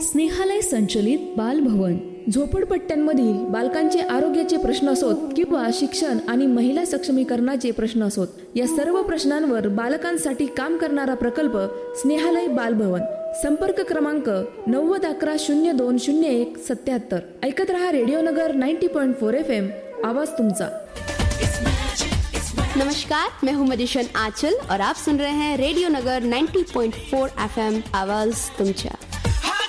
स्नेहालय संचलित बालभवन. झोपडपट्ट्यांमधील बालकांचे आरोग्याचे प्रश्न असोत किंवा शिक्षण आणि महिला सक्षमीकरणाचे प्रश्न असोत, या सर्व प्रश्नांवर बालकांसाठी काम करणारा प्रकल्प स्नेहालय बालभवन. संपर्क क्रमांक 9011020177. ऐकत रहा रेडियो नगर 90.4 FM. आवाज तुमचा. नमस्कार, मैं हूँ मजिशन आंचल और आप सुन रहे हैं रेडियो नगर 90.4 FM. आवाज तुमचा.